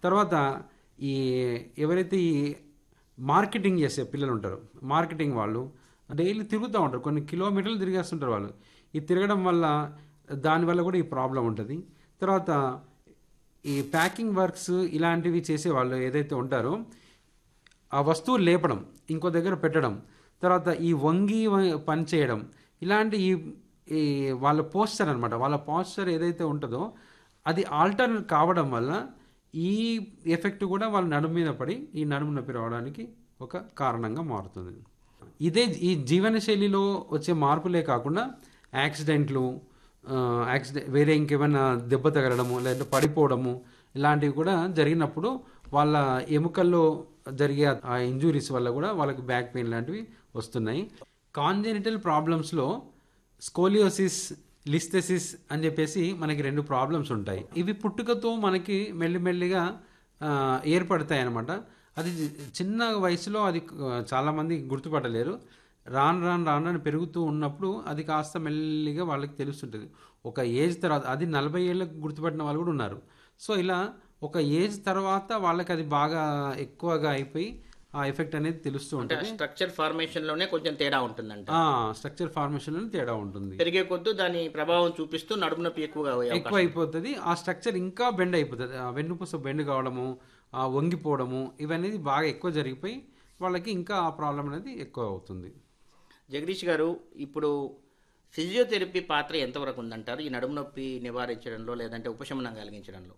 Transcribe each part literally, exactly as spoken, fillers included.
తర్వాత ఈ ఎవరైతే ఈ మార్కెటింగ్ చేసే పిల్లలు ఉంటారో, మార్కెటింగ్ వాళ్ళు డైలీ తిరుగుతూ ఉంటారు, కొన్ని కిలోమీటర్లు తిరిగేస్తుంటారు వాళ్ళు. ఈ తిరగడం వల్ల దానివల్ల కూడా ఈ ప్రాబ్లం ఉంటుంది. తర్వాత ఈ ప్యాకింగ్ వర్క్స్ ఇలాంటివి చేసేవాళ్ళు ఏదైతే ఉంటారో, ఆ వస్తువులు లేపడం, ఇంకో దగ్గర పెట్టడం, తర్వాత ఈ వంగి వ- పని చేయడం, ఇలాంటి ఈ ఈ వాళ్ళ పోస్చర్ అనమాట, వాళ్ళ పోస్చర్ ఏదైతే ఉంటుందో అది ఆల్టర్ కావడం వల్ల ఈ ఎఫెక్ట్ కూడా వాళ్ళ నడుము మీద పడి ఈ నడుము నొప్పి రావడానికి ఒక కారణంగా మారుతుంది. ఇదే ఈ జీవనశైలిలో వచ్చే మార్పులే కాకుండా యాక్సిడెంట్లు, ఆ, యాక్సిడెంట్ వేరే ఇంకేమైనా దెబ్బ తగలడము లేదంటే పడిపోవడము ఇలాంటివి కూడా జరిగినప్పుడు వాళ్ళ ఎముకల్లో జరిగే ఆ ఇంజురీస్ వల్ల కూడా వాళ్ళకి బ్యాక్ పెయిన్ లాంటివి వస్తున్నాయి. కాంజెనిటల్ ప్రాబ్లమ్స్లో స్కోలియోసిస్, లిస్థెసిస్ అని చెప్పేసి మనకి రెండు ప్రాబ్లమ్స్ ఉంటాయి. ఇవి పుట్టుకతో మనకి మెల్లిమెల్లిగా ఆ, ఏర్పడతాయి అన్నమాట. అది చిన్న వయసులో అది ఆ, చాలామంది గుర్తుపట్టలేరు. రాను రాను రాను రాను పెరుగుతూ ఉన్నప్పుడు అది కాస్త మెల్లిగా వాళ్ళకి తెలుస్తుంటుంది. ఒక ఏజ్ తర్వాత అది నలభై ఏళ్ళకు గుర్తుపట్టిన వాళ్ళు కూడా ఉన్నారు. సో ఇలా ఒక ఏజ్ తర్వాత వాళ్ళకి అది బాగా ఎక్కువగా అయిపోయి ఆ ఎఫెక్ట్ అనేది తెలుస్తూ అంటే ఉంటుంది. స్ట్రక్చర్ ఫార్మేషన్ లోనే కొంచెం తేడా ఉంటుందంట. స్ట్రక్చర్ ఫార్మేషన్ తేడా ఉంటుంది, పెరిగే కొద్దు దాని ప్రభావం చూపిస్తూ నడుము నొప్పి ఎక్కువగా అయ్యే ఎక్కువ అవకాశం. అయిపోతుంది. ఆ స్ట్రక్చర్ ఇంకా బెండ్ అయిపోతుంది, ఆ వెన్నుపూస బెండ్ కావడము, ఆ వంగిపోవడము ఇవన్నీ బాగా ఎక్కువ జరిగిపోయి వాళ్ళకి ఇంకా ఆ ప్రాబ్లం అనేది ఎక్కువ అవుతుంది. జగదీష్ గారు, ఇప్పుడు ఫిజియోథెరపీ పాత్ర ఎంతవరకు ఉందంటారు ఈ నడుము నొప్పి నివారించడంలో లేదంటే ఉపశమనం కలిగించడంలో?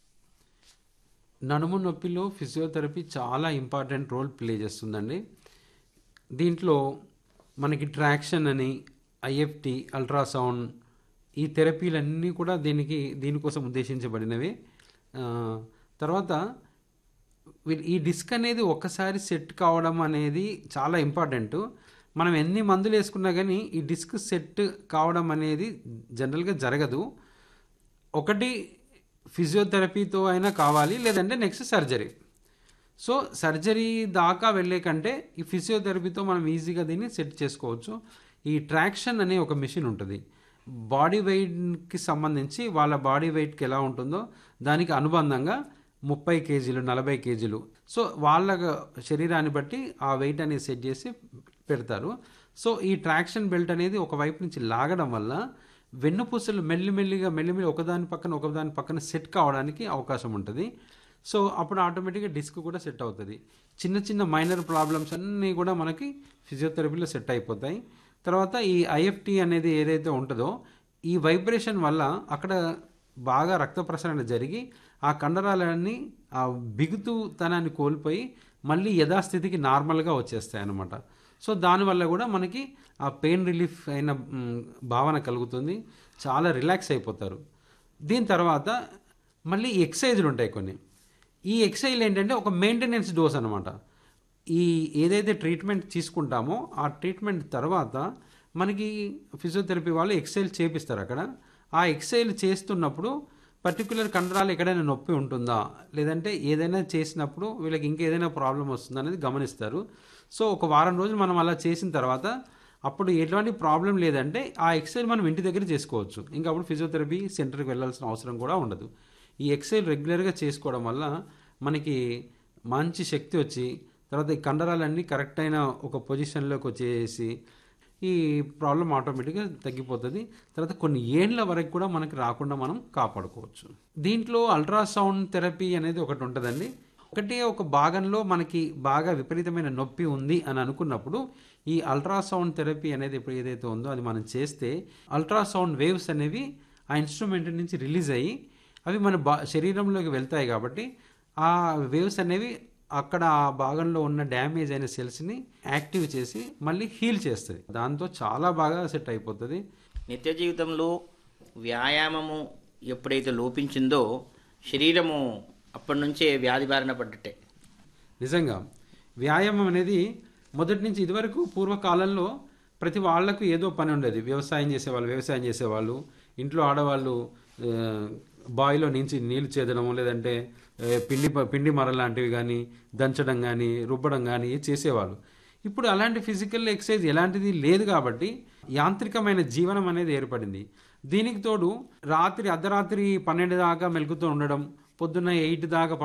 నడుము నొప్పిలో ఫిజియోథెరపీ చాలా ఇంపార్టెంట్ రోల్ ప్లే చేస్తుందండి. దీంట్లో మనకి ట్రాక్షన్ అని, ఐఎఫ్టి, అల్ట్రాసౌండ్, ఈ థెరపీలన్నీ కూడా దీనికి దీనికోసం ఉద్దేశించబడినవి. ఆ, తర్వాత వీ- ఈ డిస్క్ అనేది ఒక్కసారి సెట్ కావడం అనేది చాలా ఇంపార్టెంట్. మనం ఎన్ని మందులు వేసుకున్నా కానీ ఈ డిస్క్ సెట్ కావడం అనేది జనరల్గా జరగదు. ఒకటి ఫిజియోథెరపీతో అయినా కావాలి, లేదంటే నెక్స్ట్ సర్జరీ. సో సర్జరీ దాకా వెళ్ళే కంటే ఈ ఫిజియోథెరపీతో మనం ఈజీగా దీన్ని సెట్ చేసుకోవచ్చు. ఈ ట్రాక్షన్ అనే ఒక మిషన్ ఉంటుంది, బాడీ వెయిట్కి సంబంధించి వాళ్ళ బాడీ వెయిట్కి ఎలా ఉంటుందో దానికి అనుబంధంగా ముప్పై కేజీలు, నలభై కేజీలు, సో వాళ్ళ శరీరాన్ని బట్టి ఆ వెయిట్ అనేది సెట్ చేసి పెడతారు. సో ఈ ట్రాక్షన్ బెల్ట్ అనేది ఒక వైపు నుంచి లాగడం వల్ల వెన్నుపూసలు మెల్లిమెల్లిగా మెల్లిమెల్లి ఒకదాని పక్కన ఒకదాని పక్కన సెట్ కావడానికి అవకాశం ఉంటుంది. సో అప్పుడు ఆటోమేటిక్గా డిస్క్ కూడా సెట్ అవుతుంది. చిన్న చిన్న మైనర్ ప్రాబ్లమ్స్ అన్నీ కూడా మనకి ఫిజియోథెరపీలో సెట్ అయిపోతాయి. తర్వాత ఈ ఐఎఫ్టి అనేది ఏదైతే ఉంటుందో ఈ వైబ్రేషన్ వల్ల అక్కడ బాగా రక్త ప్రసరణ జరిగి ఆ కండరాలన్నీ ఆ బిగుతుతనాన్ని కోల్పోయి మళ్ళీ యథాస్థితికి నార్మల్గా వచ్చేస్తాయి అన్నమాట. సో దానివల్ల కూడా మనకి ఆ పెయిన్ రిలీఫ్ అయిన మ్, భావన కలుగుతుంది, చాలా రిలాక్స్ అయిపోతారు. దీని తర్వాత మళ్ళీ ఎక్సర్సైజులు ఉంటాయి కొన్ని. ఈ ఎక్సర్సైజ్ ఏంటంటే ఒక మెయింటెనెన్స్ డోస్ అనమాట. ఈ ఏదైతే ట్రీట్మెంట్ తీసుకుంటామో ఆ ట్రీట్మెంట్ తర్వాత మనకి ఫిజియోథెరపీ వాళ్ళు ఎక్సర్సైజ్ చేపిస్తారు అక్కడ. ఆ ఎక్సర్సైజ్ చేస్తున్నప్పుడు పర్టికులర్ కండరాలు ఎక్కడైనా నొప్పి ఉంటుందా, లేదంటే ఏదైనా చేసినప్పుడు వీళ్ళకి ఇంకేదైనా ప్రాబ్లం వస్తుందా అనేది గమనిస్తారు. సో ఒక వారం రోజులు మనం అలా చేసిన తర్వాత అప్పుడు ఎటువంటి ప్రాబ్లం లేదంటే ఆ ఎక్సర్సైజ్ మనం ఇంటి దగ్గర చేసుకోవచ్చు. ఇంకా అప్పుడు ఫిజియోథెరపీ సెంటర్కి వెళ్ళాల్సిన అవసరం కూడా ఉండదు. ఈ ఎక్సర్సైజ్ రెగ్యులర్గా చేసుకోవడం వల్ల మనకి మంచి శక్తి వచ్చి తర్వాత ఈ కండరాలన్నీ కరెక్ట్ అయిన ఒక పొజిషన్లోకి వచ్చేసి ఈ ప్రాబ్లం ఆటోమేటిక్గా తగ్గిపోతుంది. తర్వాత కొన్ని ఏళ్ళ వరకు కూడా మనకి రాకుండా మనం కాపాడుకోవచ్చు. దీంట్లో అల్ట్రాసౌండ్ థెరపీ అనేది ఒకటి ఉంటుందండి. ఒకటే ఒక భాగంలో మనకి బాగా విపరీతమైన నొప్పి ఉంది అని అనుకున్నప్పుడు ఈ అల్ట్రాసౌండ్ థెరపీ అనేది ఇప్పుడు ఏదైతే ఉందో అది మనం చేస్తే అల్ట్రాసౌండ్ వేవ్స్ అనేవి ఆ ఇన్స్ట్రుమెంట్ నుంచి రిలీజ్ అయ్యి అవి మన బా శరీరంలోకి వెళ్తాయి. కాబట్టి ఆ వేవ్స్ అనేవి అక్కడ ఆ భాగంలో ఉన్న డ్యామేజ్ అయిన సెల్స్ని యాక్టివ్ చేసి మళ్ళీ హీల్ చేస్తుంది. దాంతో చాలా బాగా సెట్ అయిపోతుంది. నిత్య జీవితంలో వ్యాయామము ఎప్పుడైతే లోపించిందో శరీరము అప్పటి నుంచే వ్యాధి బారిన పడ్డట్టే. నిజంగా వ్యాయామం అనేది మొదటి నుంచి ఇదివరకు పూర్వకాలంలో ప్రతి వాళ్లకు ఏదో పని ఉండేది. వ్యవసాయం చేసేవాళ్ళు వ్యవసాయం చేసేవాళ్ళు ఇంట్లో ఆడవాళ్ళు ఆ, బావిలో నుంచి నీళ్లు చేదడము, లేదంటే ఆ, పిండి ప- పిండి మర లాంటివి కానీ దంచడం కానీ రుబ్బడం కానీ చేసేవాళ్ళు. ఇప్పుడు అలాంటి ఫిజికల్ ఎక్సర్సైజ్ ఎలాంటిది లేదు కాబట్టి యాంత్రికమైన జీవనం అనేది ఏర్పడింది. దీనికి తోడు రాత్రి అర్ధరాత్రి పన్నెండు దాకా మెలుకుతూ ఉండడం, పొద్దున్న ఎయిట్ దాకా